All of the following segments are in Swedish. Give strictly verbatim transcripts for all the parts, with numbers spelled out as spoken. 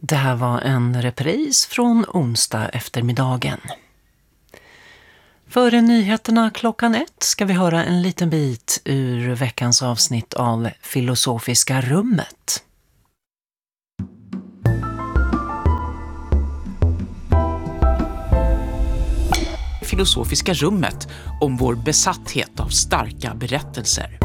Det här var en repris från onsdag eftermiddagen. Före nyheterna klockan ett ska vi höra en liten bit ur veckans avsnitt av Filosofiska rummet. Filosofiska rummet om vår besatthet av starka berättelser.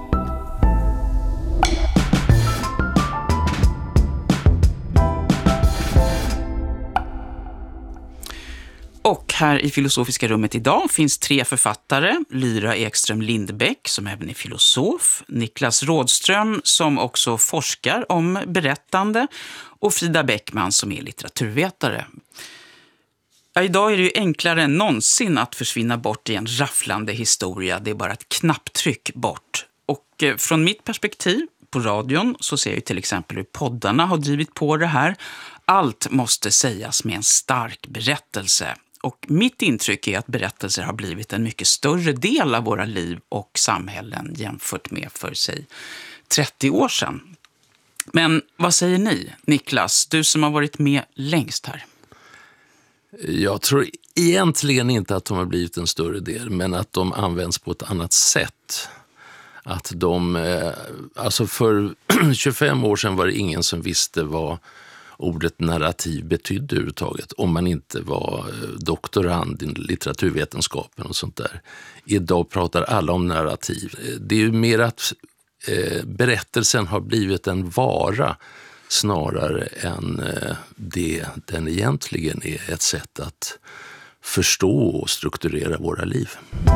Och här i Filosofiska rummet idag finns tre författare. Lyra Ekström Lindbäck som även är filosof. Niklas Rådström som också forskar om berättande. Och Frida Bäckman som är litteraturvetare. Ja, idag är det ju enklare än någonsin att försvinna bort i en rafflande historia. Det är bara ett knapptryck bort. Och eh, från mitt perspektiv på radion så ser jag ju till exempel hur poddarna har drivit på det här. Allt måste sägas med en stark berättelse. Och mitt intryck är att berättelser har blivit en mycket större del av våra liv och samhällen jämfört med för sig trettio år sedan. Men vad säger ni, Niklas, du som har varit med längst här? Jag tror egentligen inte att de har blivit en större del, men att de används på ett annat sätt. Att de, alltså för tjugofem år sedan var det ingen som visste vad ordet narrativ betydde överhuvudtaget, om man inte var doktorand i litteraturvetenskapen och sånt där. Idag pratar alla om narrativ. Det är ju mer att eh, berättelsen har blivit en vara snarare än eh, det den egentligen är, ett sätt att förstå och strukturera våra liv.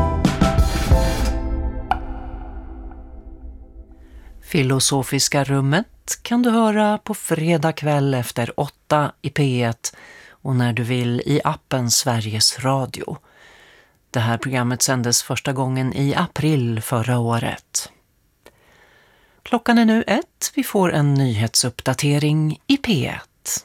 Filosofiska rummet kan du höra på fredag kväll efter åtta i P ett och när du vill i appen Sveriges Radio. Det här programmet sändes första gången i april förra året. Klockan är nu ett, vi får en nyhetsuppdatering i P ett.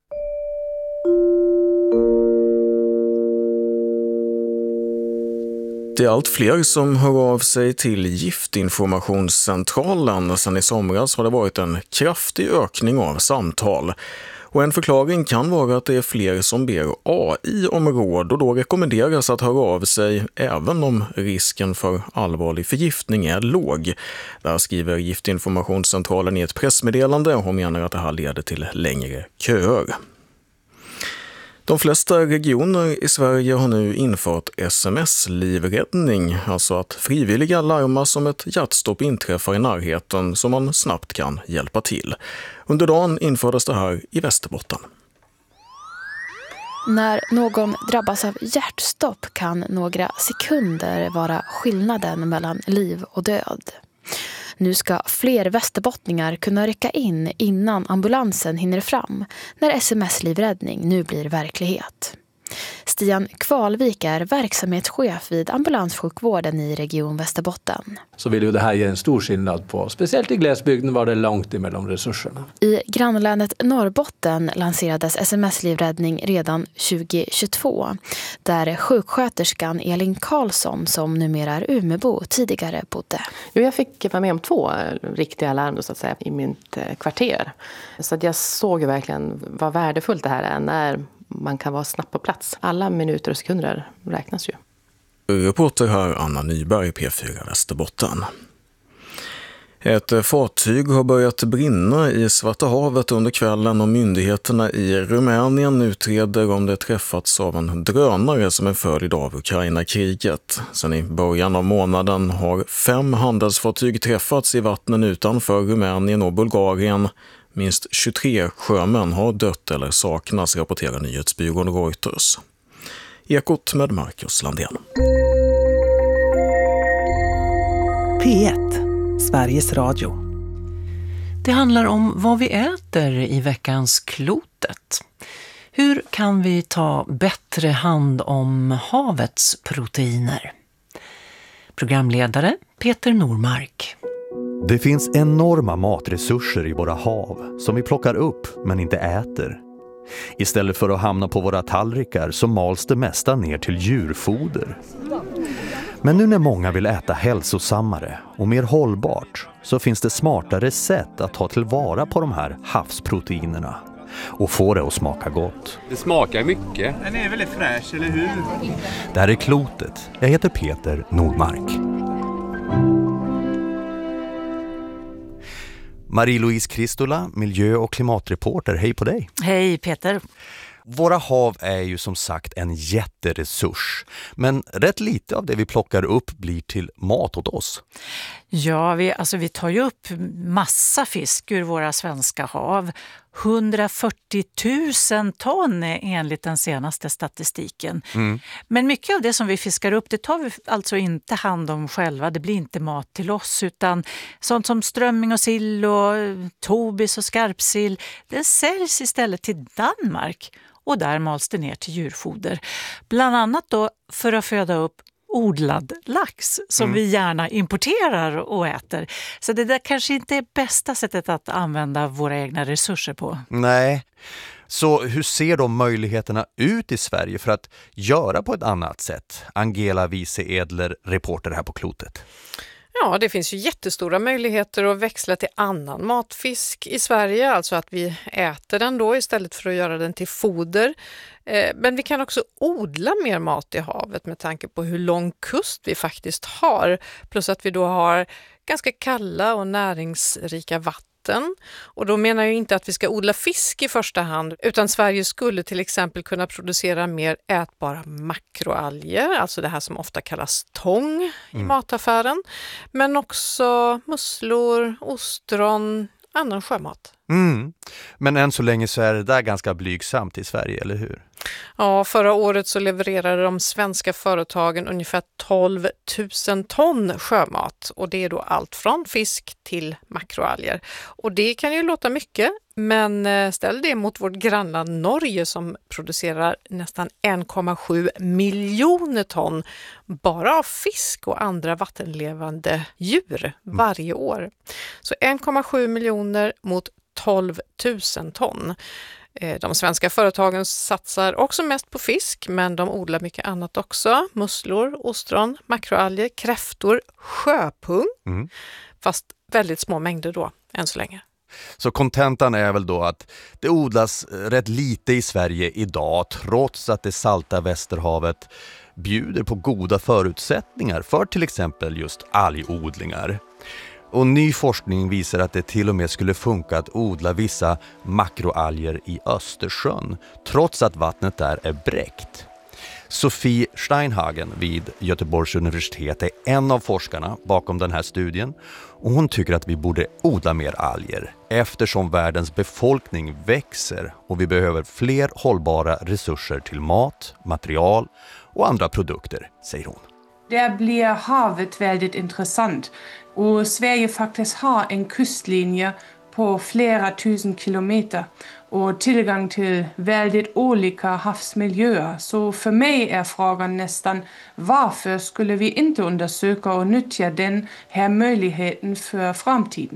Det är allt fler som hör av sig till Giftinformationscentralen. Sedan i somras har det varit en kraftig ökning av samtal. Och en förklaring kan vara att det är fler som ber A I om råd och då rekommenderas att höra av sig även om risken för allvarlig förgiftning är låg. Där skriver Giftinformationscentralen i ett pressmeddelande och menar att det här leder till längre köer. De flesta regioner i Sverige har nu infört sms-livräddning, alltså att frivilliga larmas om ett hjärtstopp inträffar i närheten så man snabbt kan hjälpa till. Under dagen infördes det här i Västerbotten. När någon drabbas av hjärtstopp kan några sekunder vara skillnaden mellan liv och död. Nu ska fler västerbottningar kunna rycka in innan ambulansen hinner fram när sms-livräddning nu blir verklighet. Stian Kvalvik är verksamhetschef vid ambulanssjukvården i Region Västerbotten. Så vill ju det här ge en stor skillnad på, speciellt i glesbygden var det långt emellan resurserna. I grannlänet Norrbotten lanserades sms-livräddning redan tjugo tjugotvå, där sjuksköterskan Elin Karlsson, som numera är Umebo, tidigare bodde. Jo, jag fick vara med om två riktiga larm då, så att säga, i mitt kvarter. Så att jag såg ju verkligen vad värdefullt det här är när man kan vara snabbt på plats. Alla minuter och sekunder räknas ju. Reporter här Anna Nyberg, P fyra Västerbotten. Ett fartyg har börjat brinna i Svarta havet under kvällen och myndigheterna i Rumänien utreder om det träffats av en drönare som en följd av Ukraina-kriget. Sen i början av månaden har fem handelsfartyg träffats i vattnen utanför Rumänien och Bulgarien. Minst tjugotre sjömän har dött eller saknas, rapporterar nyhetsbyrån Reuters. Ekot med Marcus Landén. P ett, Sveriges Radio. Det handlar om vad vi äter i veckans Klotet. Hur kan vi ta bättre hand om havets proteiner? Programledare Peter Normark. Det finns enorma matresurser i våra hav som vi plockar upp men inte äter. Istället för att hamna på våra tallrikar så mals det mesta ner till djurfoder. Men nu när många vill äta hälsosammare och mer hållbart så finns det smartare sätt att ta tillvara på de här havsproteinerna. och få det att smaka gott. Det smakar mycket. Den är väldigt fräsch, eller hur? Det här är Klotet. Jag heter Peter Nordmark. Marie-Louise Kristola, miljö- och klimatreporter. Hej på dig. Hej Peter. Våra hav är ju som sagt en jätteresurs, men rätt lite av det vi plockar upp blir till mat åt oss. Ja, vi, alltså vi tar ju upp massa fisk ur våra svenska hav. hundrafyrtio tusen ton enligt den senaste statistiken. Mm. Men mycket av det som vi fiskar upp, det tar vi alltså inte hand om själva. Det blir inte mat till oss, utan sånt som strömming och sill och tobis och skarpsill, det säljs istället till Danmark. Och där mals det ner till djurfoder. Bland annat då för att föda upp odlad lax som mm. vi gärna importerar och äter. Så det där kanske inte är bästa sättet att använda våra egna resurser på. Nej. Så hur ser de möjligheterna ut i Sverige för att göra på ett annat sätt? Angela Wiese-Edler, reporter här på Klotet. Ja, det finns ju jättestora möjligheter att växla till annan matfisk i Sverige, alltså att vi äter den då istället för att göra den till foder. Men vi kan också odla mer mat i havet med tanke på hur lång kust vi faktiskt har, plus att vi då har ganska kalla och näringsrika vatten. Och då menar jag inte att vi ska odla fisk i första hand, utan Sverige skulle till exempel kunna producera mer ätbara makroalger, alltså det här som ofta kallas tång i mm. mataffären, men också musslor, ostron, annan sjömat. Mm. Men än så länge så är det där ganska blygsamt i Sverige, eller hur? Ja, förra året så levererade de svenska företagen ungefär tolv tusen ton sjömat. Och det är då allt från fisk till makroalger. Och det kan ju låta mycket, men ställ det mot vårt grannland Norge som producerar nästan en komma sju miljoner ton bara av fisk och andra vattenlevande djur varje år. Så en komma sju miljoner mot tolv tusen ton. De svenska företagen satsar också mest på fisk, men de odlar mycket annat också. Musslor, ostron, makroalger, kräftor, sjöpung. Mm. Fast väldigt små mängder då, än så länge. Så kontentan är väl då att det odlas rätt lite i Sverige idag, trots att det salta Västerhavet bjuder på goda förutsättningar för till exempel just algodlingar. Och ny forskning visar att det till och med skulle funka att odla vissa makroalger i Östersjön, trots att vattnet där är bräckt. Sofie Steinhagen vid Göteborgs universitet är en av forskarna bakom den här studien, och hon tycker att vi borde odla mer alger eftersom världens befolkning växer och vi behöver fler hållbara resurser till mat, material och andra produkter, säger hon. Där blir havet väldigt intressant. Och Sverige faktiskt har en kustlinje på flera tusen kilometer och tillgång till väldigt olika havsmiljöer. Så för mig är frågan nästan, varför skulle vi inte undersöka och nyttja den här möjligheten för framtiden?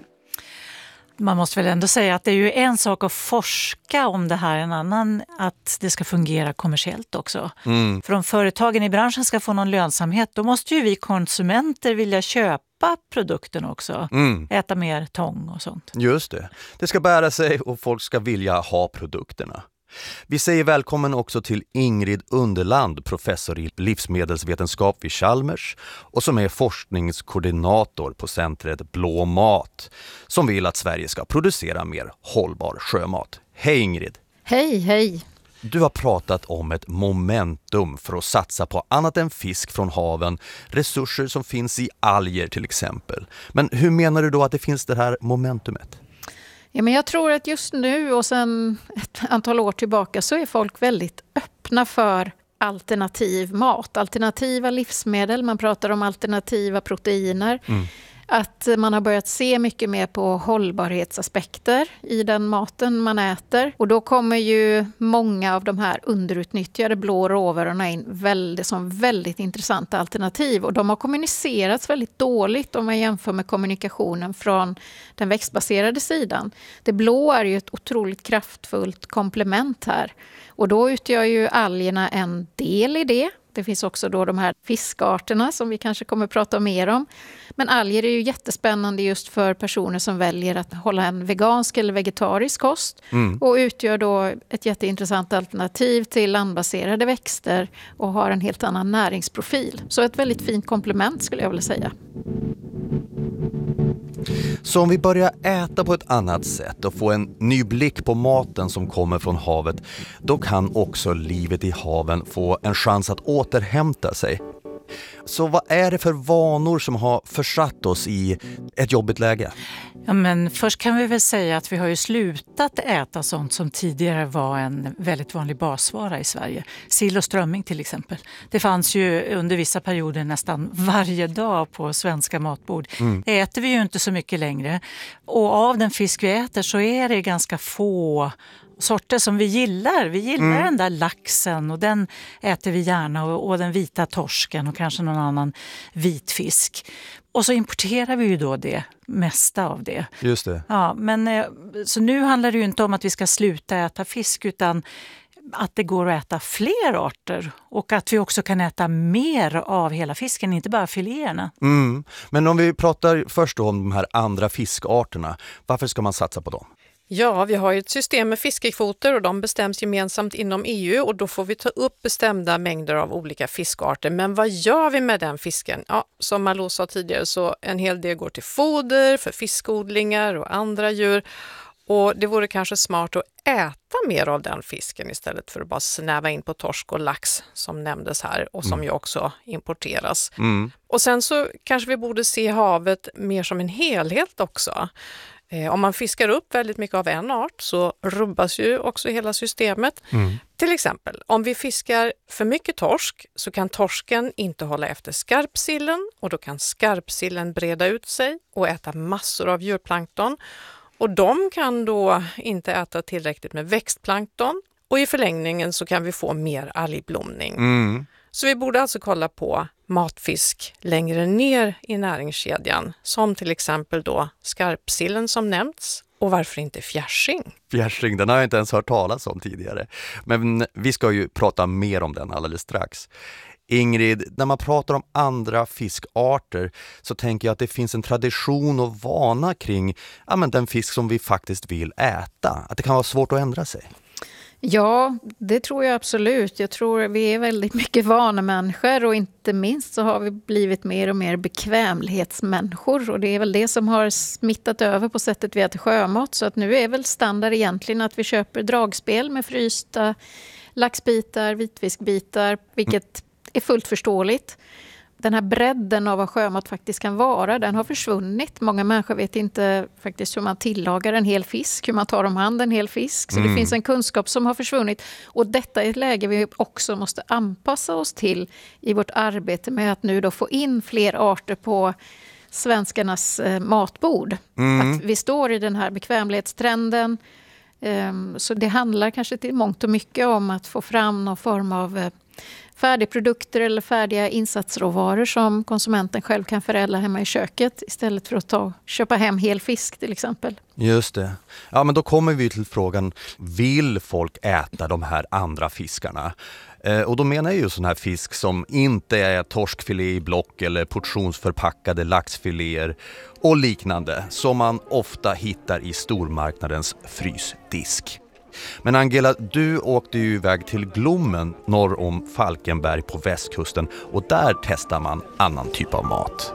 Man måste väl ändå säga att det är ju en sak att forska om det här, en annan att det ska fungera kommersiellt också. Mm. För om företagen i branschen ska få någon lönsamhet, då måste ju vi konsumenter vilja köpa produkten också. Mm. Äta mer tång och sånt. Just det. Det ska bära sig och folk ska vilja ha produkterna. Vi säger välkommen också till Ingrid Underland, professor i livsmedelsvetenskap vid Chalmers och som är forskningskoordinator på centret Blå mat, som vill att Sverige ska producera mer hållbar sjömat. Hej Ingrid! Hej, hej! Du har pratat om ett momentum för att satsa på annat än fisk från haven, resurser som finns i alger till exempel. Men hur menar du då att det finns det här momentumet? Ja, men jag tror att just nu och sedan ett antal år tillbaka så är folk väldigt öppna för alternativ mat, alternativa livsmedel. Man pratar om alternativa proteiner. Mm. Att man har börjat se mycket mer på hållbarhetsaspekter i den maten man äter. Och då kommer ju många av de här underutnyttjade blå råvarorna in väldigt, som väldigt intressanta alternativ. Och de har kommunicerats väldigt dåligt om man jämför med kommunikationen från den växtbaserade sidan. Det blå är ju ett otroligt kraftfullt komplement här. Och då utgör ju algerna en del i det. Det finns också då de här fiskarterna som vi kanske kommer att prata mer om. Men alger är ju jättespännande just för personer som väljer att hålla en vegansk eller vegetarisk kost. Mm. Och utgör då ett jätteintressant alternativ till landbaserade växter och har en helt annan näringsprofil. Så ett väldigt fint komplement skulle jag vilja säga. Så om vi börjar äta på ett annat sätt och få en ny blick på maten som kommer från havet, då kan också livet i haven få en chans att återhämta sig. Så vad är det för vanor som har försatt oss i ett jobbigt läge? Ja, men först kan vi väl säga att vi har ju slutat äta sånt som tidigare var en väldigt vanlig basvara i Sverige. Sill och strömming till exempel. Det fanns ju under vissa perioder nästan varje dag på svenska matbord. Mm. Det äter vi ju inte så mycket längre. Och av den fisk vi äter så är det ganska få sorter som vi gillar. Vi gillar mm. den där laxen och den äter vi gärna och, och den vita torsken och kanske någon annan vitfisk. Och så importerar vi ju då det mesta av det. Just det. Ja, men så nu handlar det ju inte om att vi ska sluta äta fisk utan att det går att äta fler arter och att vi också kan äta mer av hela fisken, inte bara filéerna. Mm. Men om vi pratar först då om de här andra fiskarterna, varför ska man satsa på dem? Ja, vi har ju ett system med fiskekvoter och de bestäms gemensamt inom E U och då får vi ta upp bestämda mängder av olika fiskarter. Men vad gör vi med den fisken? Ja, som Malou sa tidigare så en hel del går till foder för fiskodlingar och andra djur. Och det vore kanske smart att äta mer av den fisken istället för att bara snäva in på torsk och lax som nämndes här och som mm. ju också importeras. Mm. Och sen så kanske vi borde se havet mer som en helhet också. Eh, om man fiskar upp väldigt mycket av en art så rubbas ju också hela systemet. Mm. Till exempel, om vi fiskar för mycket torsk så kan torsken inte hålla efter skarpsillen och då kan skarpsillen breda ut sig och äta massor av djurplankton. Och de kan då inte äta tillräckligt med växtplankton och i förlängningen så kan vi få mer algblomning. Mm. Så vi borde alltså kolla på matfisk längre ner i näringskedjan som till exempel då skarpsillen som nämnts och varför inte fjärsing? Fjärsing, den har jag inte ens hört talas om tidigare. Men vi ska ju prata mer om den alldeles strax. Ingrid, när man pratar om andra fiskarter så tänker jag att det finns en tradition och vana kring ja, men den fisk som vi faktiskt vill äta. Att det kan vara svårt att ändra sig. Ja, det tror jag absolut. Jag tror vi är väldigt mycket vanemänniskor och inte minst så har vi blivit mer och mer bekvämlighetsmänniskor. Och det är väl det som har smittat över på sättet vi äter sjömat. Så att nu är väl standard egentligen att vi köper dragspel med frysta laxbitar, vitfiskbitar, vilket är fullt förståeligt. Den här bredden av vad sjömat faktiskt kan vara, den har försvunnit. Många människor vet inte faktiskt hur man tillagar en hel fisk, hur man tar om hand en hel fisk. Så mm. det finns en kunskap som har försvunnit. Och detta är ett läge vi också måste anpassa oss till i vårt arbete med att nu då få in fler arter på svenskarnas eh, matbord. Mm. Att vi står i den här bekvämlighetstrenden. Um, så det handlar kanske till mångt och mycket om att få fram någon form av eh, färdigprodukter eller färdiga insatsråvaror som konsumenten själv kan förädla hemma i köket istället för att ta, köpa hem hel fisk till exempel. Just det. Ja, men då kommer vi till frågan, vill folk äta de här andra fiskarna? Eh, och då menar jag ju sån här fisk som inte är torskfilé i block eller portionsförpackade laxfiléer och liknande som man ofta hittar i stormarknadens frysdisk. Men Angela, du åkte ju iväg till Glommen norr om Falkenberg på västkusten och där testar man annan typ av mat.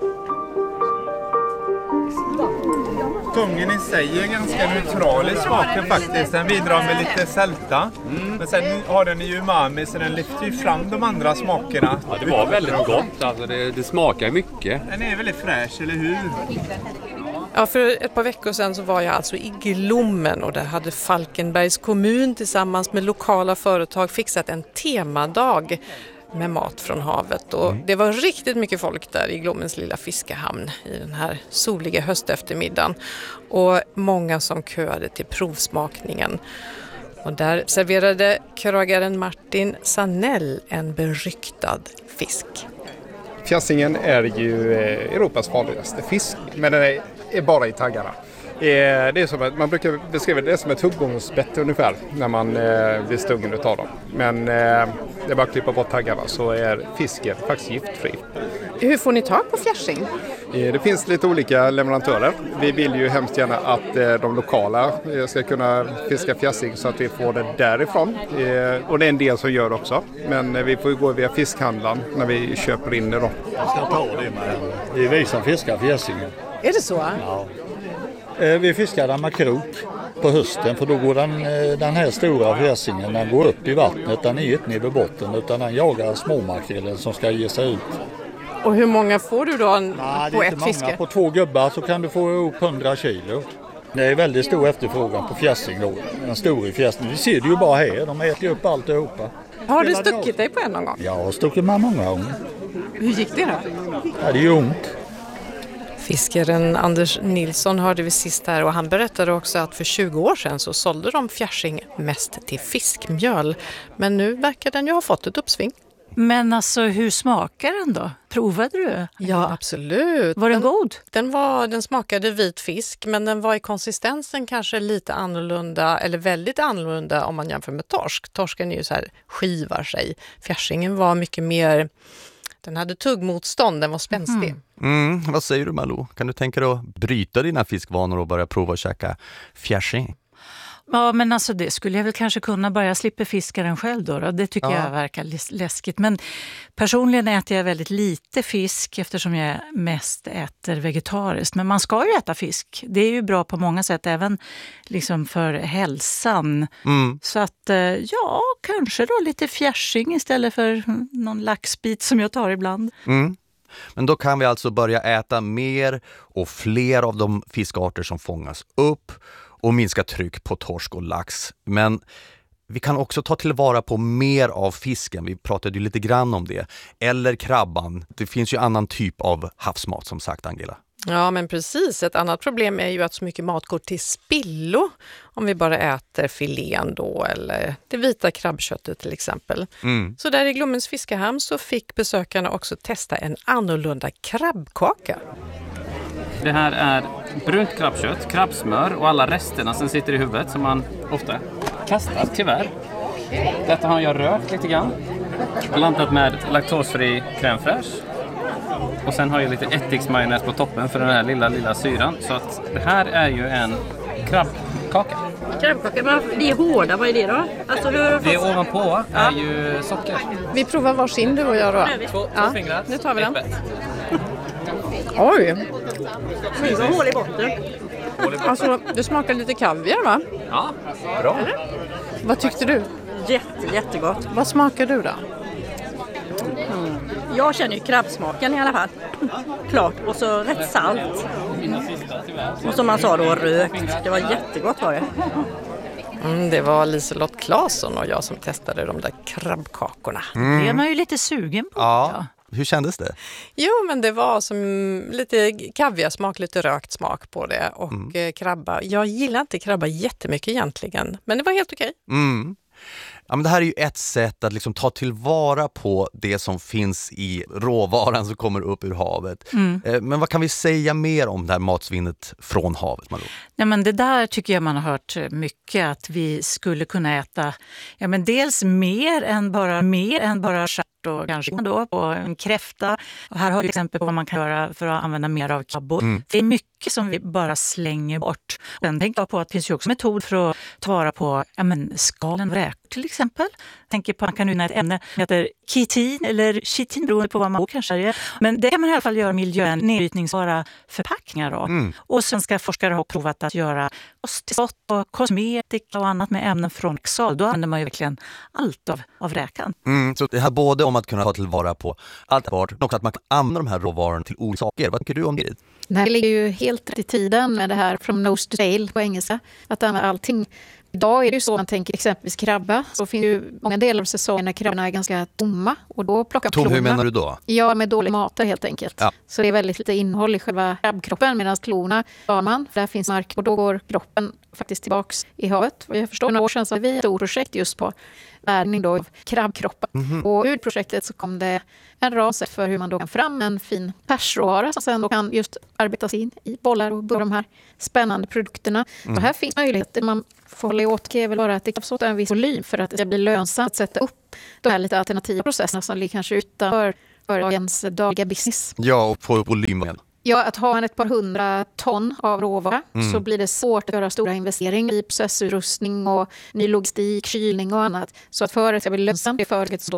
Tungen i sig är ganska neutral i smaken faktiskt. Den bidrar med lite sälta. Mm. Men sen har den ju umami så den lyfter ju fram de andra smakerna. Ja, det var väldigt gott. Alltså det, det smakar mycket. Den är väldigt fräsch, eller hur? Ja, för ett par veckor sedan så var jag alltså i Glommen och där hade Falkenbergs kommun tillsammans med lokala företag fixat en temadag med mat från havet. Och det var riktigt mycket folk där i Glommens lilla fiskehamn i den här soliga hösteftermiddagen. Och många som köade till provsmakningen. Och där serverade krögaren Martin Sanell en beryktad fisk. Fjärsingen är ju Europas farligaste fisk, men den är, är bara i taggarna. Det är som att, man brukar beskriva det som ett huggormsbett ungefär när man blir stungen utav dem. Men Det är bara att klippa bort taggarna så är fisken faktiskt giftfri. Hur får ni tag på fjärsing? Det finns lite olika leverantörer. Vi vill ju hemskt gärna att de lokala ska kunna fiska fjärsing så att vi får det därifrån. Och det är en del som gör också. Men vi får ju gå via fiskhandlaren när vi köper in det då. Jag ska ta det med. Det är vi som fiskar fjärsingen. Är det så? Ja. Vi fiskar den med krok på hösten för då går den, den här stora fjärsingen, den går upp i vattnet, den är inte nere vid botten utan den jagar småmakrelen som ska ge sig ut. Och hur många får du då Nej, på det är ett inte fiske? Många. På två gubbar så kan du få upp hundra kilo. Det är väldigt stor efterfrågan på fjärsing då, en stor fjärsing. Vi ser det ju bara här, de äter ju upp alltihopa. Har du stuckit dig på en någon gång? Ja, jag har stuckit med många gånger. Hur gick det då? Ja, det är ju ont. Fiskaren Anders Nilsson hörde vi sist här och han berättade också att för tjugo år sedan så sålde de fjärsing mest till fiskmjöl. Men nu verkar den ju ha fått ett uppsving. Men alltså hur smakar den då? Provade du? Ja, absolut. Var den, den god? Den, var, den smakade vit fisk men den var i konsistensen kanske lite annorlunda eller väldigt annorlunda om man jämför med torsk. Torsken är ju så här skivar sig. Fjärsingen var mycket mer... Den hade tuggmotstånd, den var spänstig. Mm. Mm, vad säger du Malou? Kan du tänka dig att bryta dina fiskvanor och börja prova att käka fjärsing? Ja, men alltså det skulle jag väl kanske kunna börja slippa fiska den själv då. då. Det tycker ja. jag verkar läskigt. Men personligen äter jag väldigt lite fisk eftersom jag mest äter vegetariskt. Men man ska ju äta fisk. Det är ju bra på många sätt, även liksom för hälsan. Mm. Så att ja, kanske då lite fjärsing istället för någon laxbit som jag tar ibland. Mm. Men då kan vi alltså börja äta mer och fler av de fiskarter som fångas upp och minska tryck på torsk och lax. Men vi kan också ta tillvara på mer av fisken. Vi pratade ju lite grann om det. Eller krabban. Det finns ju annan typ av havsmat som sagt, Angela. Ja, men precis. Ett annat problem är ju att så mycket mat går till spillo om vi bara äter filén då eller det vita krabbköttet till exempel. Mm. Så där i Glommens fiskehamn så fick besökarna också testa en annorlunda krabbkaka. Det här är brunt krabbkött, krabbsmör och alla resterna som sitter i huvudet som man ofta kastar, tyvärr. Detta har jag rökt lite grann. Blandat med laktosfri crème fraîche. Och sen har jag lite ättiksmajonnäs på toppen för den här lilla, lilla syran. Så att det här är ju en krabbkaka. Krabbkaka, men det är hårda, vad är det då? Alltså, hur... Det ovanpå är ju socker. Vi provar varsin du och jag då. Två, två ja, fingrar. Nu tar vi den. Äppet. Oj! Det var hål i botten. Alltså, det smakar lite kaviar va? Ja, bra. Eller? Vad tyckte du? Jätte, jättegott. Vad smakar du då? Mm. Jag känner ju krabbsmaken i alla fall. Klart. Och så rätt salt. Och som man sa då, rökt. Det var jättegott var det. Mm, det var Liselott Claesson och jag som testade de där krabbkakorna. Mm. Det är man ju lite sugen på. Ja. Ja. Hur kändes det? Jo, men det var som lite kaviarsmak, lite rökt smak på det. Och mm. krabba. Jag gillar inte krabba jättemycket egentligen, men det var helt okej. Mm. Ja, men det här är ju ett sätt att liksom ta tillvara på det som finns i råvaran som kommer upp ur havet. Mm. Men vad kan vi säga mer om det här matsvinnet från havet, Malou? Nej, men det där tycker jag man har hört mycket, att vi skulle kunna äta ja, men dels mer än bara, mer än bara stjärt och kanske då på en kräfta. Och här har vi exempel på vad man kan göra för att använda mer av krabbor. Mm. Det är mycket som vi bara slänger bort. Sen tänker jag på att det finns ju också metod för att ta vara på ja, men skalen räk till exempel. Jag tänker på att man kan utnyttja ett ämne som heter kitin eller chitin beroende på vad man kanske är. Men det kan man i alla fall göra miljön nedbrytningsbara förpackningar av. Mm. Och svenska forskare har provat att göra kosttillskott och kosmetika och annat med ämnen från laxal. Då använder man ju verkligen allt av, av räkan. Mm, så det här både om att kunna ta tillvara på allt bort och också att man kan använda de här råvarorna till olika saker. Vad tycker du om det? Det här ligger ju helt rätt i tiden med det här from nose to tail på engelska. Att använda allting. Idag är det ju så, man tänker exempelvis krabba. Så finns ju många delar av säsongen när krabborna är ganska tomma. Och då plockar Tom, klorna. hur menar du då? Ja, med dålig mat helt enkelt. Ja. Så det är väldigt lite innehåll i själva krabbkroppen. Medan klorna har man, där finns mark. Och då går kroppen faktiskt tillbaks i havet. Jag förstår några år sedan så hade vi ett stort projekt just på värmning då av krabbkroppar. Mm-hmm. Och ur projektet så kom det en rad sätt för hur man då kan fram en fin persråvara som sen då kan just arbetas in i bollar och de här spännande produkterna. Mm. Så här finns möjligheter. Man får hålla åt är väl bara att det krävs åt en viss volym för att det ska bli lönsamt att sätta upp de här lite alternativa processerna som ligger kanske utanför företagens dagliga business. Ja, och på volymen. Ja, att ha en ett par hundra ton av råvara mm. så blir det svårt att göra stora investeringar i processutrustning och ny logistik, kylning och annat. Så att företaget ska bli lönsamt i företaget så